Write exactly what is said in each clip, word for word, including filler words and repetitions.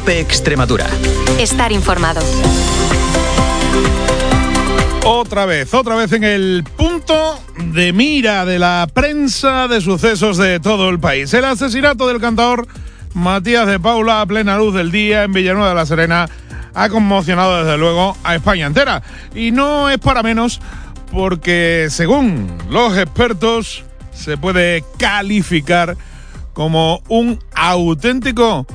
COPE Extremadura. Estar informado. Otra vez, otra vez en el punto de mira de la prensa de sucesos de todo el país. El asesinato del cantador Matías de Paula a plena luz del día en Villanueva de la Serena ha conmocionado desde luego a España entera. Y no es para menos porque, según los expertos, se puede calificar como un auténtico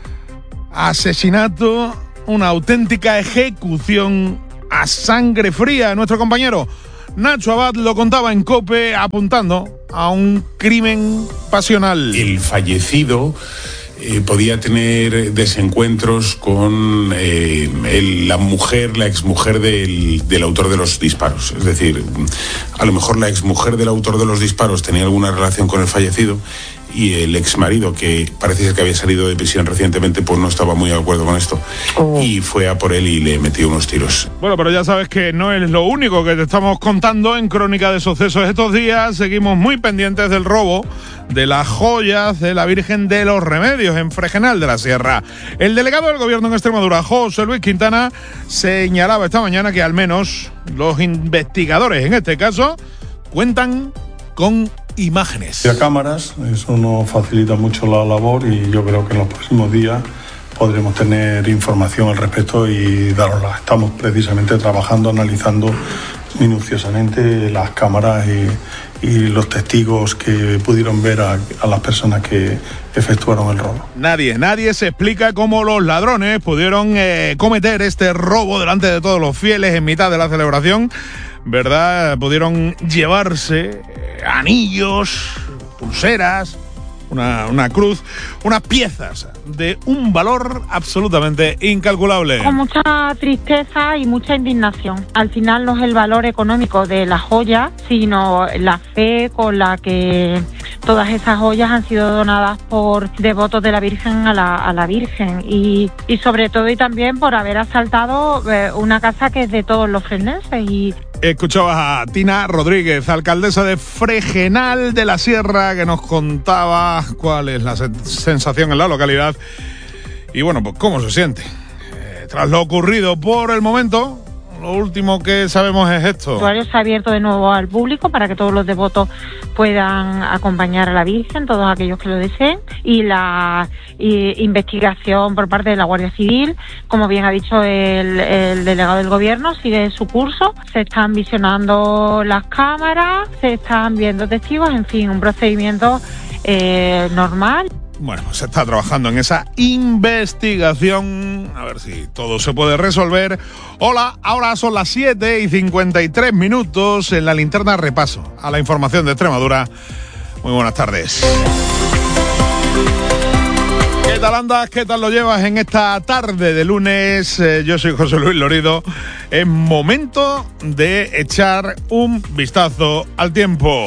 asesinato, una auténtica ejecución a sangre fría. Nuestro compañero Nacho Abad lo contaba en COPE, apuntando a un crimen pasional. El fallecido eh, podía tener desencuentros con eh, el, la mujer, la exmujer del, del autor de los disparos. Es decir, a lo mejor la exmujer del autor de los disparos tenía alguna relación con el fallecido, y el exmarido, que parece ser que había salido de prisión recientemente, pues no estaba muy de acuerdo con esto. Oh. Y fue a por él y le metió unos tiros. Bueno, pero ya sabes que no es lo único que te estamos contando en Crónica de Sucesos estos días. Seguimos muy pendientes del robo de las joyas de la Virgen de los Remedios en Fregenal de la Sierra. El delegado del Gobierno en Extremadura, José Luis Quintana, señalaba esta mañana que al menos los investigadores, en este caso, cuentan con imágenes. A cámaras, eso nos facilita mucho la labor y yo creo que en los próximos días podremos tener información al respecto y darosla. Estamos precisamente trabajando, analizando minuciosamente las cámaras y, y los testigos que pudieron ver a, a las personas que efectuaron el robo. Nadie, nadie se explica cómo los ladrones pudieron eh, cometer este robo delante de todos los fieles en mitad de la celebración, ¿verdad? Pudieron llevarse anillos, pulseras, una, una cruz, unas piezas de un valor absolutamente incalculable. Con mucha tristeza y mucha indignación. Al final no es el valor económico de la joya, sino la fe con la que todas esas joyas han sido donadas por devotos de la Virgen a la, a la Virgen. Y, y sobre todo y también por haber asaltado eh, una casa que es de todos los freneses. Y escuchabas a Tina Rodríguez, alcaldesa de Fregenal de la Sierra, que nos contaba cuál es la sensación en la localidad y bueno, pues cómo se siente. Eh, tras lo ocurrido por el momento, lo último que sabemos es esto. El santuario se ha abierto de nuevo al público para que todos los devotos puedan acompañar a la Virgen, todos aquellos que lo deseen, y la y, investigación por parte de la Guardia Civil, como bien ha dicho el, el delegado del Gobierno, sigue su curso. Se están visionando las cámaras, se están viendo testigos, en fin, un procedimiento eh, normal. Bueno, se está trabajando en esa investigación, a ver si todo se puede resolver. Hola, ahora son las siete y cincuenta y tres minutos en la linterna repaso a la información de Extremadura. Muy buenas tardes. ¿Qué tal andas? ¿Qué tal lo llevas en esta tarde de lunes? Eh, yo soy José Luis Lorido. Es momento de echar un vistazo al tiempo.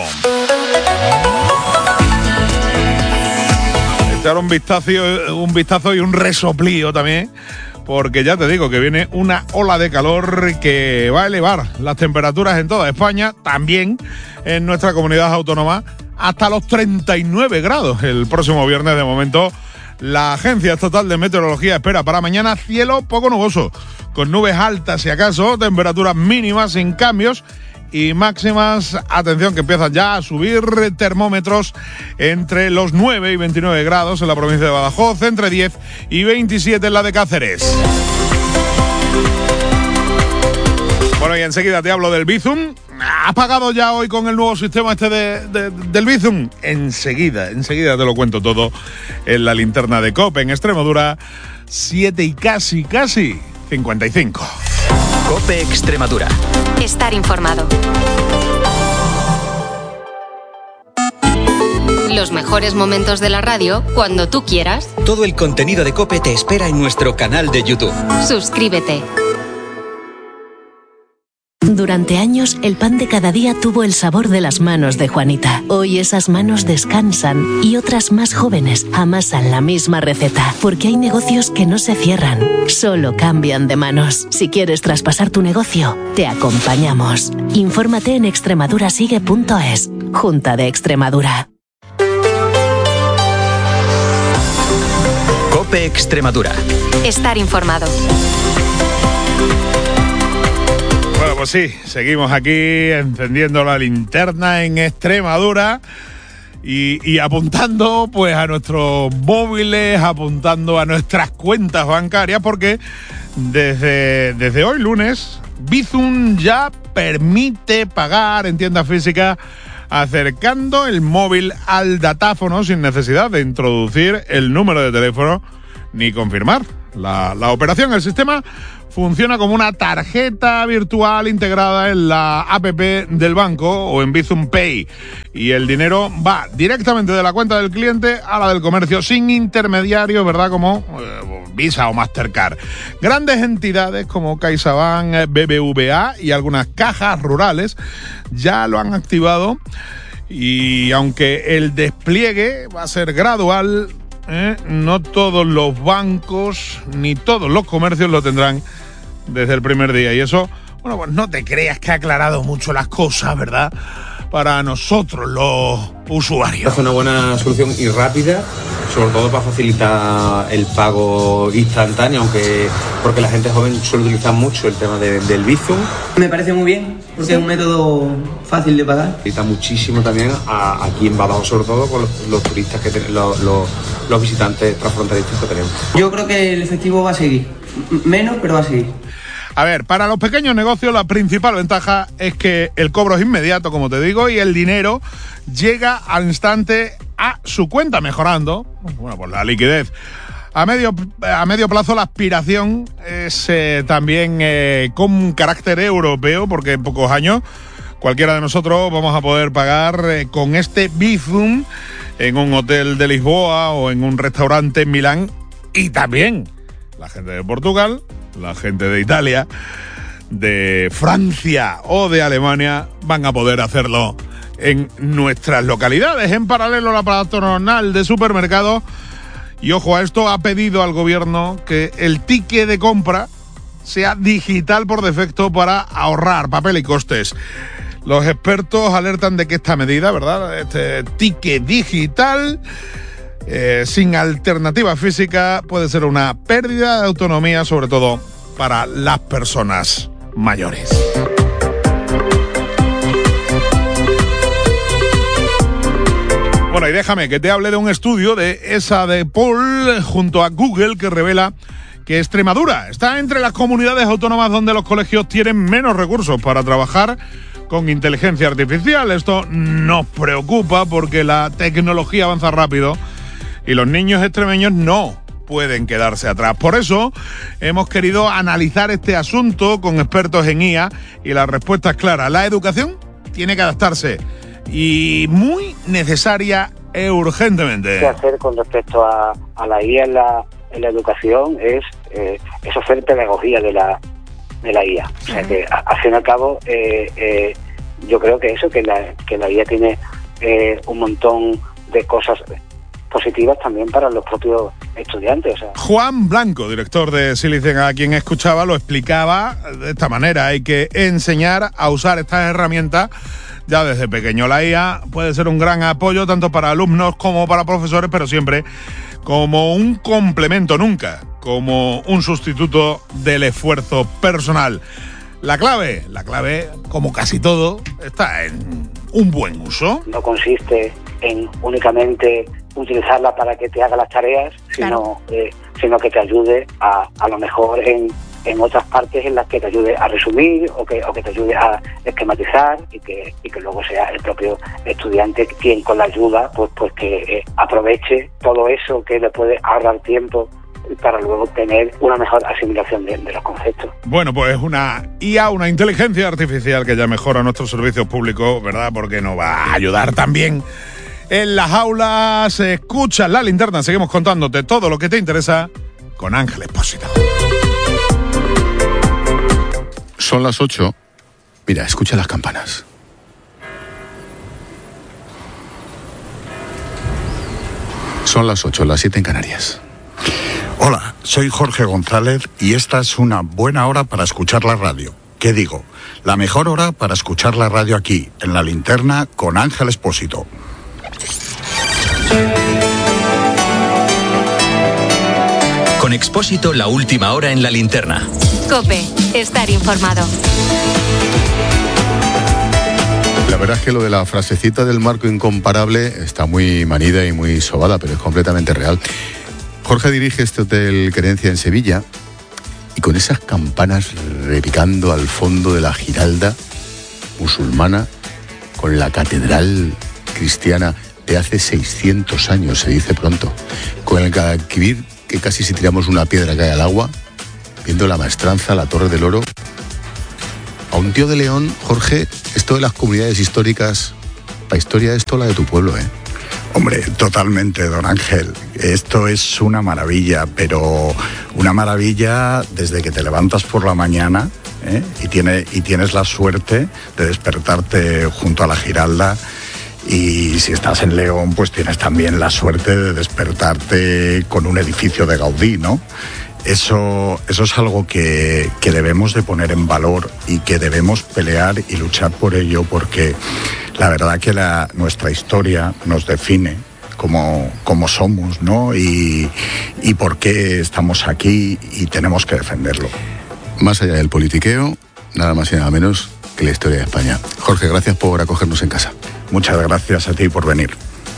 Echar un vistazo, un vistazo y un resoplío también, porque ya te digo que viene una ola de calor que va a elevar las temperaturas en toda España, también en nuestra comunidad autónoma, hasta los treinta y nueve grados el próximo viernes. De momento, la Agencia Estatal de Meteorología espera para mañana cielo poco nuboso, con nubes altas si acaso, temperaturas mínimas sin cambios y máximas, atención, que empiezan ya a subir termómetros entre los nueve y veintinueve grados en la provincia de Badajoz, entre diez y veintisiete en la de Cáceres. Bueno, y enseguida te hablo del Bizum. ¿Has pagado ya hoy con el nuevo sistema este de, de, del Bizum? Enseguida, enseguida te lo cuento todo en la linterna de COPE en Extremadura, siete y casi, casi cincuenta y cinco. COPE Extremadura. Estar informado. Los mejores momentos de la radio cuando tú quieras. Todo el contenido de COPE te espera en nuestro canal de YouTube. Suscríbete. Durante años, el pan de cada día tuvo el sabor de las manos de Juanita. Hoy esas manos descansan y otras más jóvenes amasan la misma receta. Porque hay negocios que no se cierran, solo cambian de manos. Si quieres traspasar tu negocio, te acompañamos. Infórmate en extremadurasigue punto es. Junta de Extremadura. COPE Extremadura. Estar informado. Bueno, pues sí, seguimos aquí encendiendo la linterna en Extremadura y, y apuntando pues a nuestros móviles, apuntando a nuestras cuentas bancarias, porque desde, desde hoy lunes Bizum ya permite pagar en tiendas físicas acercando el móvil al datáfono sin necesidad de introducir el número de teléfono ni confirmar la, la operación. El sistema funciona como una tarjeta virtual integrada en la app del banco o en Bizum Pay, y el dinero va directamente de la cuenta del cliente a la del comercio sin intermediarios, ¿verdad? Como eh, Visa o Mastercard. Grandes entidades como CaixaBank, B B V A y algunas cajas rurales ya lo han activado, y aunque el despliegue va a ser gradual, eh, no todos los bancos ni todos los comercios lo tendrán desde el primer día, y eso, bueno, pues no te creas que ha aclarado mucho las cosas, ¿verdad?, para nosotros los usuarios. Es una buena solución y rápida, sobre todo para facilitar el pago instantáneo, aunque porque la gente joven suele utilizar mucho el tema de, del Bizum. Me parece muy bien, porque es un método fácil de pagar. Facilita muchísimo también a, aquí en Badajoz, sobre todo con los, los turistas, que ten, los, los, los visitantes transfronterizos que tenemos. Yo creo que el efectivo va a seguir, menos, pero va a seguir. A ver, para los pequeños negocios la principal ventaja es que el cobro es inmediato, como te digo, y el dinero llega al instante a su cuenta, mejorando, bueno, pues la liquidez. A medio, a medio plazo la aspiración es eh, también eh, con carácter europeo, porque en pocos años cualquiera de nosotros vamos a poder pagar eh, con este Bizum en un hotel de Lisboa o en un restaurante en Milán, y también la gente de Portugal, la gente de Italia, de Francia o de Alemania van a poder hacerlo en nuestras localidades. En paralelo, la patronal de supermercados, y ojo a esto, ha pedido al gobierno que el ticket de compra sea digital por defecto para ahorrar papel y costes. Los expertos alertan de que esta medida, ¿verdad?, este ticket digital Eh, sin alternativa física puede ser una pérdida de autonomía, sobre todo para las personas mayores. Bueno, y déjame que te hable de un estudio de esa de Paul junto a Google que revela que Extremadura está entre las comunidades autónomas donde los colegios tienen menos recursos para trabajar con inteligencia artificial. Esto nos preocupa porque la tecnología avanza rápido y los niños extremeños no pueden quedarse atrás. Por eso hemos querido analizar este asunto con expertos en I A, y la respuesta es clara: la educación tiene que adaptarse, y muy necesaria e urgentemente. ¿Qué hacer con respecto a, a la I A en la, en la educación? Es, eh, es hacer pedagogía de la, de la I A. O sea que, a, al fin y al cabo, eh, eh, yo creo que eso, que la, que la I A tiene eh, un montón de cosas positivas también para los propios estudiantes. O sea. Juan Blanco, director de Silicen, a quien escuchaba, lo explicaba de esta manera: hay que enseñar a usar estas herramientas ya desde pequeño. La I A puede ser un gran apoyo tanto para alumnos como para profesores, pero siempre como un complemento, nunca como un sustituto del esfuerzo personal. La clave, la clave, como casi todo, está en un buen uso. No consiste en únicamente utilizarla para que te haga las tareas, sino, claro. eh, sino que te ayude a, a lo mejor en, en otras partes en las que te ayude a resumir o que, o que te ayude a esquematizar, y que, y que luego sea el propio estudiante quien con la ayuda pues, pues que eh, aproveche todo eso que le puede ahorrar tiempo para luego tener una mejor asimilación de, de los conceptos. Bueno, pues una I A, una inteligencia artificial que ya mejora nuestros servicios públicos, ¿verdad? Porque nos va a ayudar también en las aulas. Escucha la linterna, seguimos contándote todo lo que te interesa con Ángel Expósito. Son las ocho. Mira, escucha las campanas. Son las ocho, las siete en Canarias. Hola, soy Jorge González y esta es una buena hora para escuchar la radio. ¿Qué digo? La mejor hora para escuchar la radio aquí, en la linterna, con Ángel Expósito. Con Expósito, la última hora en la linterna. COPE, estar informado. La verdad es que lo de la frasecita del marco incomparable está muy manida y muy sobada, pero es completamente real. Jorge dirige este hotel Querencia en Sevilla y con esas campanas repicando al fondo de la Giralda musulmana, con la catedral cristiana de hace seiscientos años, se dice pronto, con el Guadalquivir que casi si tiramos una piedra cae al agua, viendo la maestranza, la Torre del Oro. A un tío de León, Jorge, esto de las comunidades históricas, la historia es toda la de tu pueblo, ¿eh? Hombre, totalmente, don Ángel. Esto es una maravilla, pero una maravilla desde que te levantas por la mañana, ¿eh? y, tiene, y tienes la suerte de despertarte junto a la Giralda. Y si estás en León, pues tienes también la suerte de despertarte con un edificio de Gaudí, ¿no? Eso, eso es algo que, que debemos de poner en valor y que debemos pelear y luchar por ello, porque la verdad que la, nuestra historia nos define como, como somos, ¿no? Y, y por qué estamos aquí y tenemos que defenderlo. Más allá del politiqueo, nada más y nada menos que la historia de España. Jorge, gracias por acogernos en casa. Muchas gracias a ti por venir.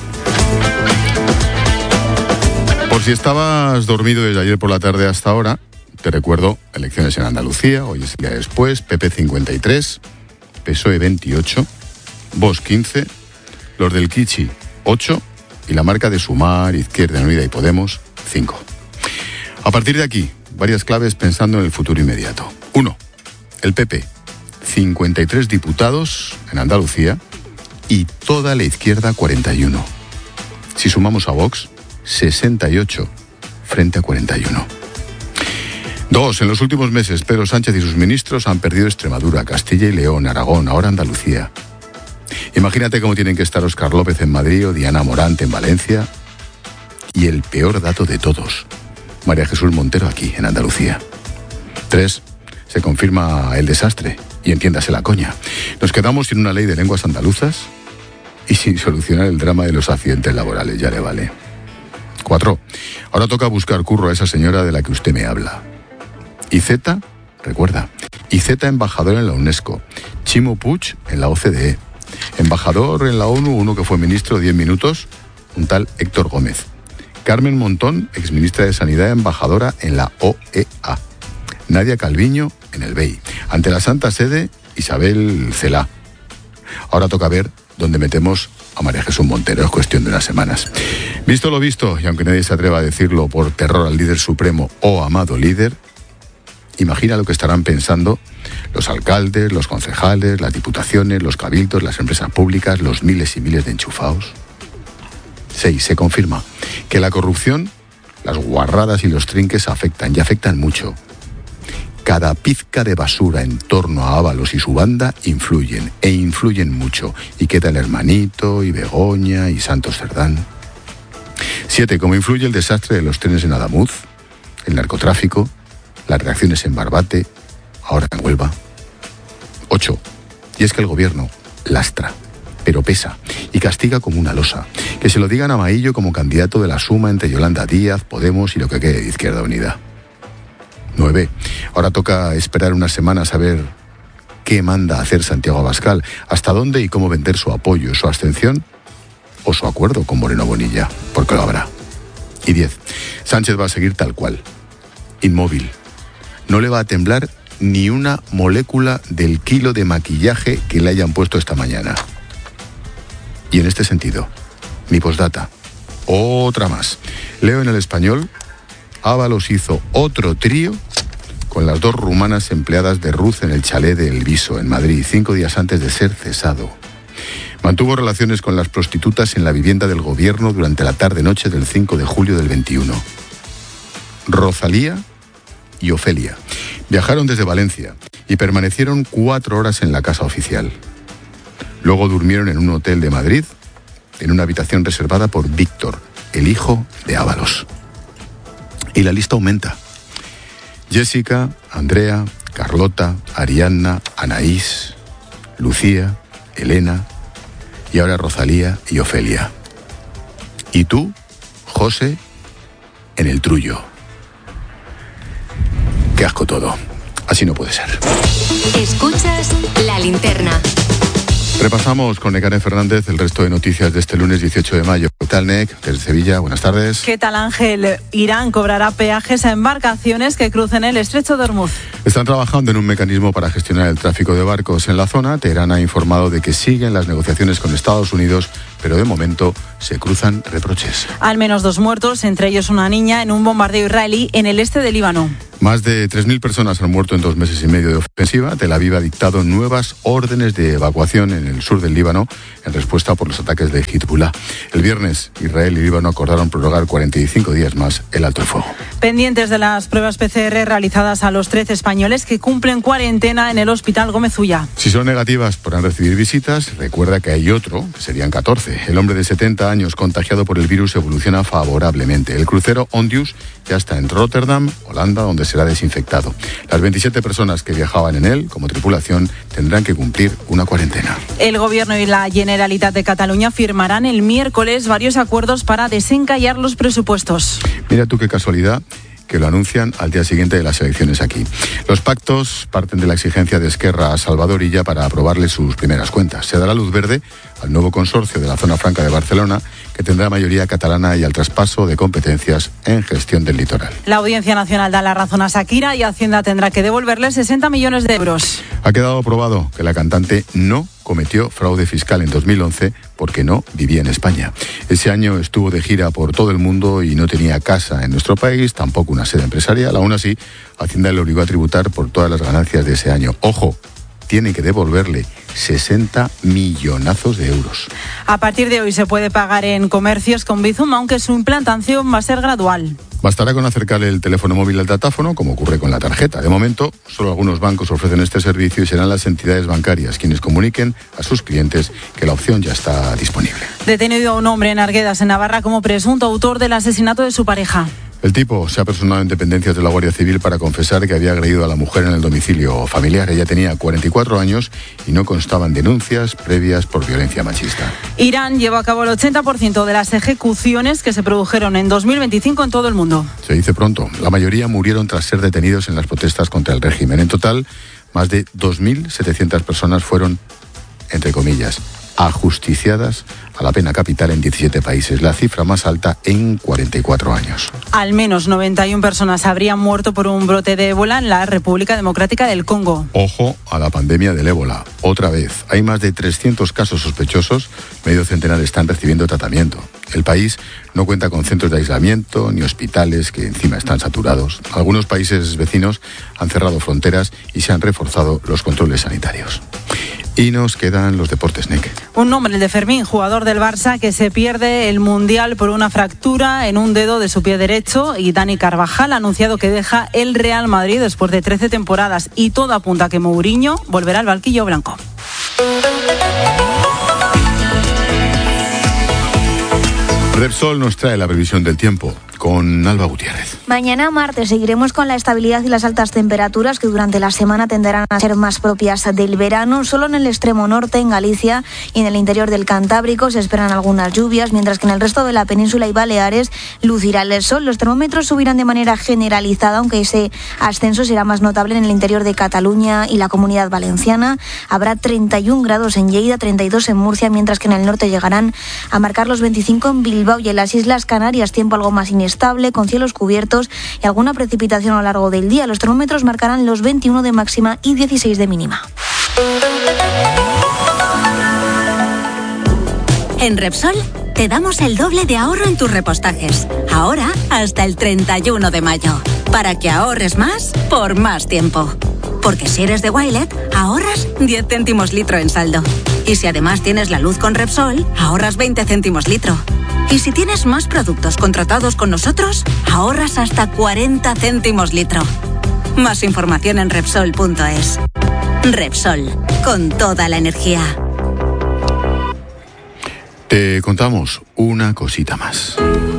Por si estabas dormido desde ayer por la tarde hasta ahora, te recuerdo, elecciones en Andalucía, hoy es el día después, P P cincuenta y tres, P S O E veintiocho, Vox quince, los del Kichi ocho y la marca de Sumar, Izquierda Unida y Podemos cinco. A partir de aquí, varias claves pensando en el futuro inmediato. Uno, el P P, cincuenta y tres diputados en Andalucía y toda la izquierda cuarenta y uno. Si sumamos a Vox, sesenta y ocho frente a cuarenta y uno. Dos, en los últimos meses Pedro Sánchez y sus ministros han perdido Extremadura, Castilla y León, Aragón, ahora Andalucía. Imagínate cómo tienen que estar Óscar López en Madrid o Diana Morant en Valencia. Y el peor dato de todos, María Jesús Montero aquí, en Andalucía. Tres, se confirma el desastre, y entiéndase la coña. Nos quedamos sin una ley de lenguas andaluzas y sin solucionar el drama de los accidentes laborales, ya le vale. Cuatro, ahora toca buscar curro a esa señora de la que usted me habla. Y Z, recuerda, y Z embajador en la UNESCO, Chimo Puig en la O C D E, embajador en la ONU, uno que fue ministro diez minutos, un tal Héctor Gómez. Carmen Montón, exministra de Sanidad, embajadora en la O E A. Nadia Calviño en el B E I. Ante la Santa Sede, Isabel Celá. Ahora toca ver dónde metemos a María Jesús Montero, es cuestión de unas semanas. Visto lo visto, y aunque nadie se atreva a decirlo por terror al líder supremo o amado líder, imagina lo que estarán pensando los alcaldes, los concejales, las diputaciones, los cabildos, las empresas públicas, los miles y miles de enchufados. Seis, se confirma que la corrupción, las guarradas y los trinques afectan, y afectan mucho. Cada pizca de basura en torno a Ábalos y su banda influyen, e influyen mucho. Y queda el Hermanito, y Begoña, y Santos Cerdán. Siete, cómo influye el desastre de los trenes en Adamuz, el narcotráfico, las reacciones en Barbate, ahora en Huelva. Ocho, y es que el gobierno lastra, pero pesa, y castiga como una losa. Que se lo digan a Maillo como candidato de la suma entre Yolanda Díaz, Podemos y lo que quede de Izquierda Unida. Nueve. Ahora toca esperar unas semanas a ver qué manda hacer Santiago Abascal, hasta dónde y cómo vender su apoyo, su abstención o su acuerdo con Moreno Bonilla, porque lo habrá. Y diez. Sánchez va a seguir tal cual, inmóvil. No le va a temblar ni una molécula del kilo de maquillaje que le hayan puesto esta mañana. Y en este sentido, mi postdata, otra más. Leo en El Español, Ábalos hizo otro trío con las dos rumanas empleadas de Ruz en el chalet de El Viso, en Madrid, cinco días antes de ser cesado. Mantuvo relaciones con las prostitutas en la vivienda del gobierno durante la tarde-noche del cinco de julio del veintiuno. Rosalía y Ofelia viajaron desde Valencia y permanecieron cuatro horas en la casa oficial. Luego durmieron en un hotel de Madrid, en una habitación reservada por Víctor, el hijo de Ábalos. Y la lista aumenta. Jessica, Andrea, Carlota, Ariadna, Anaís, Lucía, Elena y ahora Rosalía y Ofelia. Y tú, José, en el trullo. Qué asco todo. Así no puede ser. Escuchas La Linterna. Repasamos con Nekane Fernández el resto de noticias de este lunes dieciocho de mayo. ¿Qué tal, Nek? Desde Sevilla, buenas tardes. ¿Qué tal, Ángel? Irán cobrará peajes a embarcaciones que crucen el estrecho de Hormuz. Están trabajando en un mecanismo para gestionar el tráfico de barcos en la zona. Teherán ha informado de que siguen las negociaciones con Estados Unidos, pero de momento se cruzan reproches. Al menos dos muertos, entre ellos una niña, en un bombardeo israelí en el este de Líbano. Más de tres mil personas han muerto en dos meses y medio de ofensiva. Tel Aviv ha dictado nuevas órdenes de evacuación en el sur del Líbano en respuesta por los ataques de Hezbollah. El viernes, Israel y Líbano acordaron prorrogar cuarenta y cinco días más el alto el fuego. Pendientes de las pruebas P C R realizadas a los trece españoles que cumplen cuarentena en el Hospital Gómez Ulla. Si son negativas, podrán recibir visitas. Recuerda que hay otro, que serían catorce. El hombre de setenta años contagiado por el virus evoluciona favorablemente. El crucero Ondius ya está en Rotterdam, Holanda, donde será desinfectado. Las veintisiete personas que viajaban en él como tripulación tendrán que cumplir una cuarentena. El Gobierno y la Generalitat de Cataluña firmarán el miércoles varios acuerdos para desencallar los presupuestos. Mira tú qué casualidad que lo anuncian al día siguiente de las elecciones aquí. Los pactos parten de la exigencia de Esquerra a Salvador Illa para aprobarle sus primeras cuentas. Se dará luz verde al nuevo consorcio de la Zona Franca de Barcelona, que tendrá mayoría catalana, y al traspaso de competencias en gestión del litoral. La Audiencia Nacional da la razón a Shakira y Hacienda tendrá que devolverle sesenta millones de euros. Ha quedado probado que la cantante no cometió fraude fiscal en dos mil once porque no vivía en España. Ese año estuvo de gira por todo el mundo y no tenía casa en nuestro país, tampoco una sede empresarial. Aún así, Hacienda le obligó a tributar por todas las ganancias de ese año. Ojo, tiene que devolverle sesenta millonazos de euros. A partir de hoy se puede pagar en comercios con Bizum, aunque su implantación va a ser gradual. Bastará con acercarle el teléfono móvil al datáfono, como ocurre con la tarjeta. De momento, solo algunos bancos ofrecen este servicio y serán las entidades bancarias quienes comuniquen a sus clientes que la opción ya está disponible. Detenido a un hombre en Arguedas, en Navarra, como presunto autor del asesinato de su pareja. El tipo se ha personado en dependencias de la Guardia Civil para confesar que había agredido a la mujer en el domicilio familiar. Ella tenía cuarenta y cuatro años y no constaban denuncias previas por violencia machista. Irán llevó a cabo el ochenta por ciento de las ejecuciones que se produjeron en dos mil veinticinco en todo el mundo. Se dice pronto. La mayoría murieron tras ser detenidos en las protestas contra el régimen. En total, más de dos mil setecientas personas fueron, entre comillas, ajusticiadas a la pena capital en diecisiete países, la cifra más alta en cuarenta y cuatro años. Al menos noventa y una personas habrían muerto por un brote de ébola en la República Democrática del Congo. Ojo a la pandemia del ébola. Otra vez, hay más de trescientos casos sospechosos, medio centenar están recibiendo tratamiento. El país no cuenta con centros de aislamiento ni hospitales, que encima están saturados. Algunos países vecinos han cerrado fronteras y se han reforzado los controles sanitarios. Y nos quedan los deportes, Nick. Un nombre, el de Fermín, jugador del Barça, que se pierde el Mundial por una fractura en un dedo de su pie derecho. Y Dani Carvajal ha anunciado que deja el Real Madrid después de trece temporadas. Y todo apunta a que Mourinho volverá al banquillo blanco. Repsol nos trae la previsión del tiempo con Alba Gutiérrez. Mañana martes seguiremos con la estabilidad y las altas temperaturas que durante la semana tenderán a ser más propias del verano. Solo en el extremo norte, en Galicia y en el interior del Cantábrico se esperan algunas lluvias, mientras que en el resto de la península y Baleares lucirá el sol. Los termómetros subirán de manera generalizada, aunque ese ascenso será más notable en el interior de Cataluña y la Comunidad Valenciana. Habrá treinta y un grados en Lleida, treinta y dos en Murcia, mientras que en el norte llegarán a marcar los veinticinco en Bilbao y en las Islas Canarias. Tiempo algo más inestable, con cielos cubiertos y alguna precipitación a lo largo del día. Los termómetros marcarán los veintiuno de máxima y dieciséis de mínima. En Repsol te damos el doble de ahorro en tus repostajes. Ahora hasta el treinta y uno de mayo. Para que ahorres más por más tiempo. Porque si eres de Wilet, ahorras diez céntimos litro en saldo. Y si además tienes la luz con Repsol, ahorras veinte céntimos litro. Y si tienes más productos contratados con nosotros, ahorras hasta cuarenta céntimos litro. Más información en Repsol punto es. Repsol, con toda la energía. Te contamos una cosita más.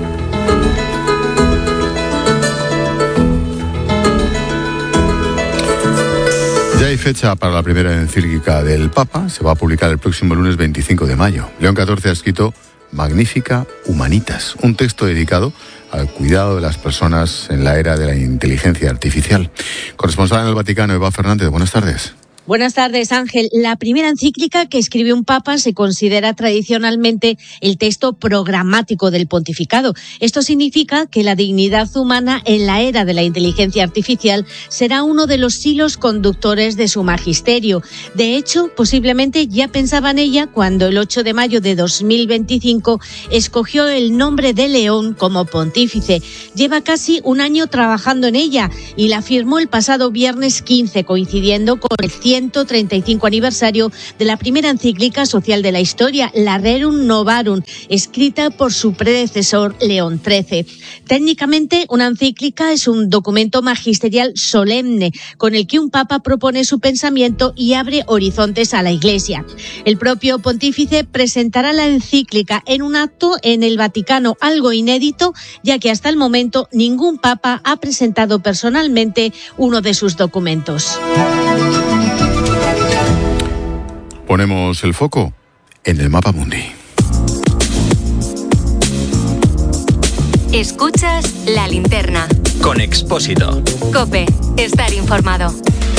Ya hay fecha para la primera encíclica del Papa. Se va a publicar el próximo lunes veinticinco de mayo. León catorce ha escrito Magnífica Humanitas, un texto dedicado al cuidado de las personas en la era de la inteligencia artificial. Corresponsal en el Vaticano, Eva Fernández, buenas tardes. Buenas tardes, Ángel. La primera encíclica que escribe un papa se considera tradicionalmente el texto programático del pontificado. Esto significa que la dignidad humana en la era de la inteligencia artificial será uno de los hilos conductores de su magisterio. De hecho, posiblemente ya pensaba en ella cuando el ocho de mayo de dos mil veinticinco escogió el nombre de León como pontífice. Lleva casi un año trabajando en ella y la firmó el pasado viernes quince, coincidiendo con el ciento treinta y cinco aniversario de la primera encíclica social de la historia, la Rerum Novarum, escrita por su predecesor León trece. Técnicamente, una encíclica es un documento magisterial solemne con el que un papa propone su pensamiento y abre horizontes a la Iglesia. El propio pontífice presentará la encíclica en un acto en el Vaticano, algo inédito, ya que hasta el momento ningún papa ha presentado personalmente uno de sus documentos. Ponemos el foco en el Mapa Mundi. Escuchas La Linterna. Con Expósito. COPE. Estar informado.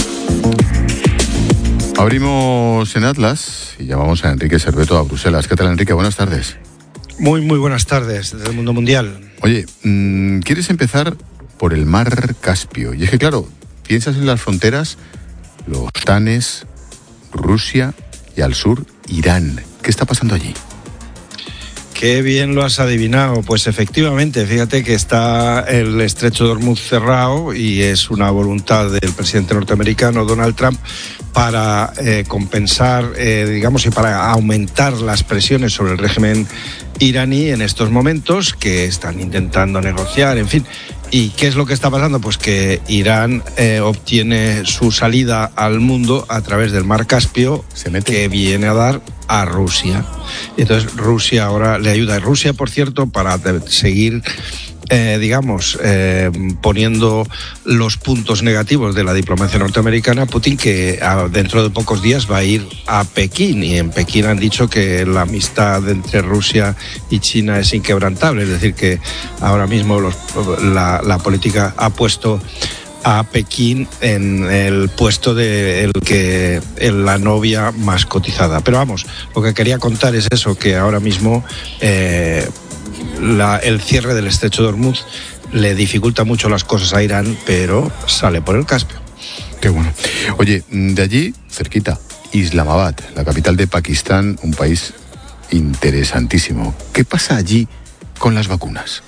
Abrimos en Atlas y llamamos a Enrique Serveto a Bruselas. ¿Qué tal, Enrique? Buenas tardes. Muy, muy buenas tardes desde el mundo mundial. Oye, mmm, ¿quieres empezar por el mar Caspio? Y es que, claro, piensas en las fronteras, los tanes, Rusia y al sur, Irán. ¿Qué está pasando allí? Qué bien lo has adivinado. Pues efectivamente, fíjate que está el estrecho de Hormuz cerrado y es una voluntad del presidente norteamericano Donald Trump para eh, compensar, eh, digamos, y para aumentar las presiones sobre el régimen iraní en estos momentos, que están intentando negociar, en fin. ¿Y qué es lo que está pasando? Pues que Irán eh, obtiene su salida al mundo a través del mar Caspio, que viene a dar a Rusia. Y entonces Rusia ahora le ayuda. Rusia, por cierto, para seguir, eh, digamos, eh, poniendo los puntos negativos de la diplomacia norteamericana, Putin, que a, dentro de pocos días va a ir a Pekín. Y en Pekín han dicho que la amistad entre Rusia y China es inquebrantable. Es decir, que ahora mismo los, la, la política ha puesto a Pekín en el puesto de el que en la novia más cotizada. Pero vamos, lo que quería contar es eso, que ahora mismo eh, la, el cierre del estrecho de Hormuz le dificulta mucho las cosas a Irán, pero sale por el Caspio. Qué bueno. Oye, de allí, cerquita, Islamabad, la capital de Pakistán, un país interesantísimo. ¿Qué pasa allí con las vacunas?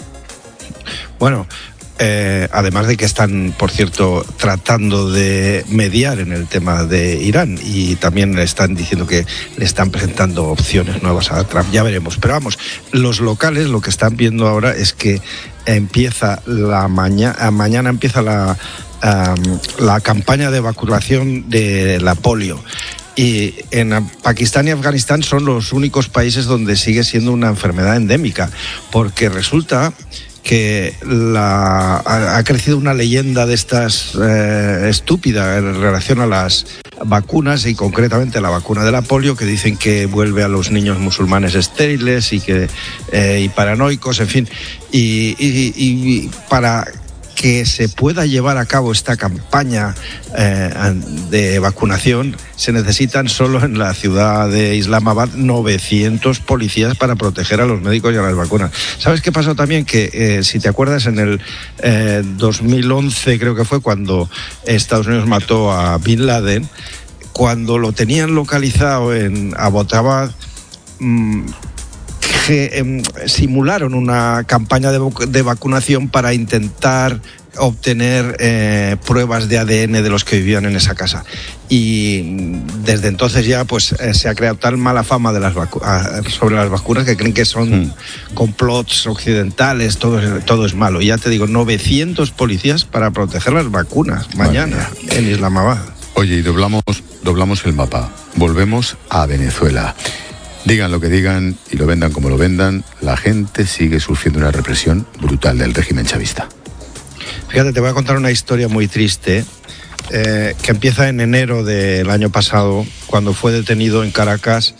Bueno, Eh, además de que están, por cierto, tratando de mediar en el tema de Irán y también le están diciendo que le están presentando opciones nuevas a Trump, ya veremos. Pero vamos, los locales lo que están viendo ahora es que empieza la mañana, mañana empieza la, um, la campaña de vacunación de la polio. Y en Pakistán y Afganistán son los únicos países donde sigue siendo una enfermedad endémica, porque resulta que la, ha, ha crecido una leyenda de estas eh, estúpida en relación a las vacunas y concretamente la vacuna de la polio, que dicen que vuelve a los niños musulmanes estériles y que eh, y paranoicos, en fin, y, y, y para que se pueda llevar a cabo esta campaña eh, de vacunación se necesitan solo en la ciudad de Islamabad novecientos policías para proteger a los médicos y a las vacunas. ¿Sabes qué pasó también? Que eh, si te acuerdas, en el eh, dos mil once creo que fue cuando Estados Unidos mató a Bin Laden, cuando lo tenían localizado en Abbottabad, mmm, que eh, simularon una campaña de, de vacunación para intentar obtener eh, pruebas de A D N de los que vivían en esa casa. Y desde entonces ya pues eh, se ha creado tal mala fama de las vacu- sobre las vacunas que creen que son mm. complots occidentales, todo, todo es malo. Y ya te digo, novecientos policías para proteger las vacunas mañana en Islamabad. Oye, y doblamos, doblamos el mapa. Volvemos a Venezuela. Digan lo que digan y lo vendan como lo vendan, la gente sigue sufriendo una represión brutal del régimen chavista. Fíjate, te voy a contar una historia muy triste eh, que empieza en enero del año pasado, cuando fue detenido en Caracas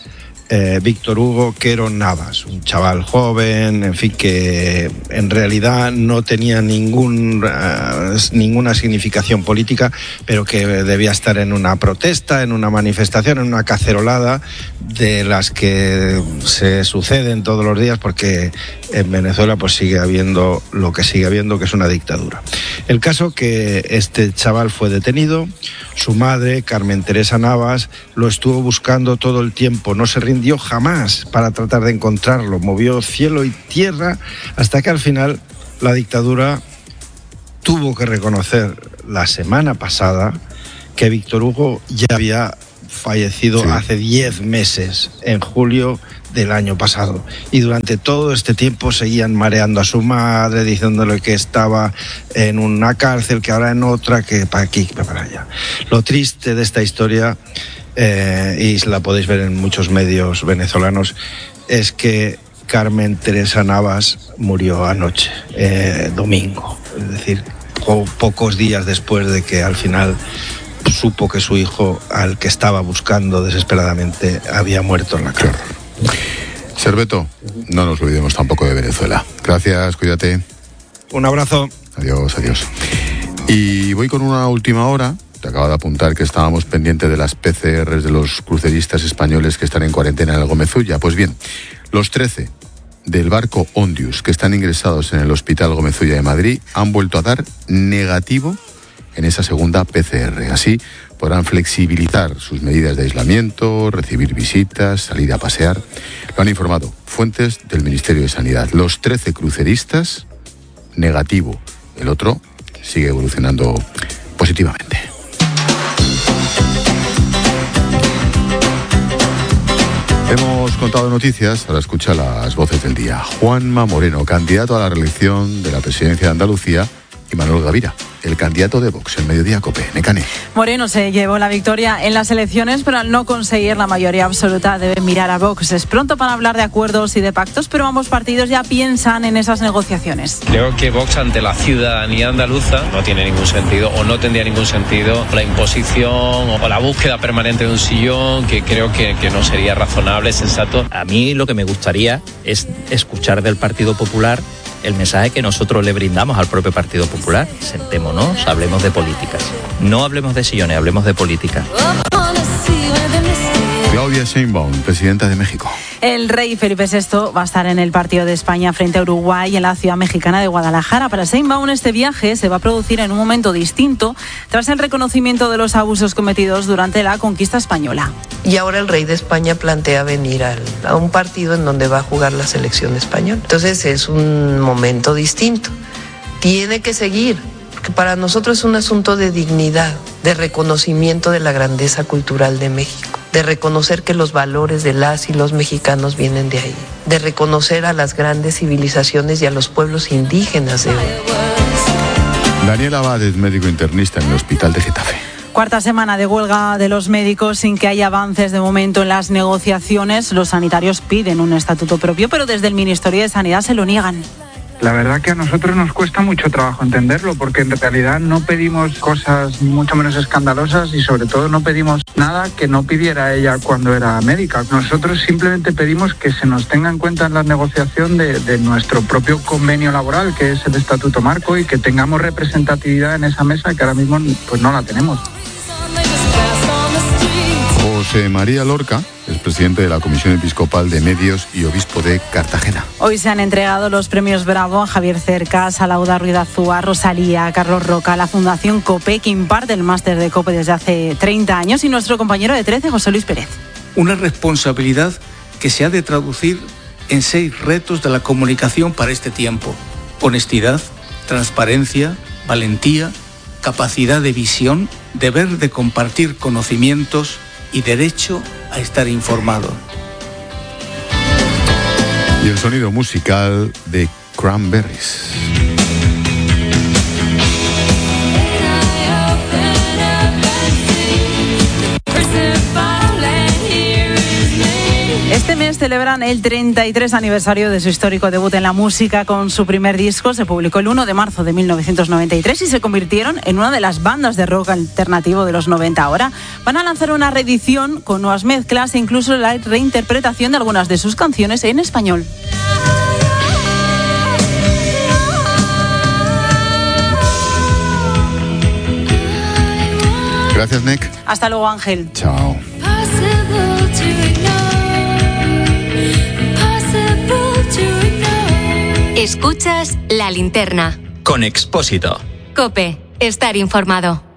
eh, Víctor Hugo Quero Navas, un chaval joven, en fin, que en realidad no tenía ningún, uh, ninguna significación política, pero que debía estar en una protesta, en una manifestación, en una cacerolada de las que se suceden todos los días, porque en Venezuela pues sigue habiendo lo que sigue habiendo, que es una dictadura. El caso que este chaval fue detenido, su madre, Carmen Teresa Navas, lo estuvo buscando todo el tiempo, no se rindió jamás para tratar de encontrarlo, movió cielo y tierra hasta que al final la dictadura tuvo que reconocer la semana pasada que Víctor Hugo ya había fallecido sí. hace diez meses, en julio del año pasado, y durante todo este tiempo seguían mareando a su madre, diciéndole que estaba en una cárcel, que ahora en otra, que para aquí, que para allá. Lo triste de esta historia, eh, y la podéis ver en muchos medios venezolanos, es que Carmen Teresa Navas murió anoche, eh, domingo, es decir, po- pocos días después de que al final supo que su hijo, al que estaba buscando desesperadamente, había muerto en la cárcel. Serveto, no nos olvidemos tampoco de Venezuela. Gracias, cuídate. Un abrazo. Adiós, adiós. Y voy con una última hora. Te acabo de apuntar que estábamos pendientes de las P C Rs de los cruceristas españoles que están en cuarentena en el Gomezulla. Pues bien, los trece del barco Ondius que están ingresados en el Hospital Gomezulla de Madrid han vuelto a dar negativo en esa segunda P C R. Así podrán flexibilizar sus medidas de aislamiento, recibir visitas, salir a pasear. Lo han informado fuentes del Ministerio de Sanidad. Los trece cruceristas, negativo. El otro sigue evolucionando positivamente. Hemos contado noticias, ahora escucha las voces del día. Juanma Moreno, candidato a la reelección de la presidencia de Andalucía, y Manuel Gavira, el candidato de Vox, el Mediodía Cope. Necane. Moreno se llevó la victoria en las elecciones, pero al no conseguir la mayoría absoluta debe mirar a Vox. Es pronto para hablar de acuerdos y de pactos, pero ambos partidos ya piensan en esas negociaciones. Creo que Vox, ante la ciudadanía andaluza, no tiene ningún sentido, o no tendría ningún sentido, la imposición o la búsqueda permanente de un sillón, que creo que, que no sería razonable, sensato. A mí lo que me gustaría es escuchar del Partido Popular el mensaje que nosotros le brindamos al propio Partido Popular. Sentémonos, hablemos de políticas. No hablemos de sillones, hablemos de política. Claudia Sheinbaum, presidenta de México. El rey Felipe sexto va a estar en el partido de España frente a Uruguay en la ciudad mexicana de Guadalajara. Para Sheinbaum, este viaje se va a producir en un momento distinto tras el reconocimiento de los abusos cometidos durante la conquista española. Y ahora el rey de España plantea venir al, a un partido en donde va a jugar la selección española. Entonces es un momento distinto. Tiene que seguir, porque para nosotros es un asunto de dignidad, de reconocimiento de la grandeza cultural de México, de reconocer que los valores de las y los mexicanos vienen de ahí, de reconocer a las grandes civilizaciones y a los pueblos indígenas de hoy. Daniel Abad es médico internista en el Hospital de Getafe. Cuarta semana de huelga de los médicos sin que haya avances de momento en las negociaciones. Los sanitarios piden un estatuto propio, pero desde el Ministerio de Sanidad se lo niegan. La verdad que a nosotros nos cuesta mucho trabajo entenderlo, porque en realidad no pedimos cosas mucho menos escandalosas y sobre todo no pedimos nada que no pidiera ella cuando era médica. Nosotros simplemente pedimos que se nos tenga en cuenta en la negociación de, de nuestro propio convenio laboral, que es el Estatuto Marco, y que tengamos representatividad en esa mesa, que ahora mismo pues no la tenemos. José María Lorca es presidente de la Comisión Episcopal de Medios y obispo de Cartagena. Hoy se han entregado los premios Bravo a Javier Cercas, a Lauda Ruiz Azúa, a Rosalía, a Carlos Roca, a la Fundación COPE, que imparte el máster de COPE desde hace treinta años, y nuestro compañero de trece, José Luis Pérez. Una responsabilidad que se ha de traducir en seis retos de la comunicación para este tiempo: honestidad, transparencia, valentía, capacidad de visión, deber de compartir conocimientos y derecho a estar informado. Y el sonido musical de Cranberries. Este mes Caifanes celebran el treinta y tres aniversario de su histórico debut en la música con su primer disco. Se publicó el uno de marzo de mil novecientos noventa y tres y se convirtieron en una de las bandas de rock alternativo de los noventa. Ahora van a lanzar una reedición con nuevas mezclas e incluso la reinterpretación de algunas de sus canciones en español. Gracias, Nick. Hasta luego, Ángel. Chao. Escuchas La Linterna. Con Expósito. COPE. Estar informado.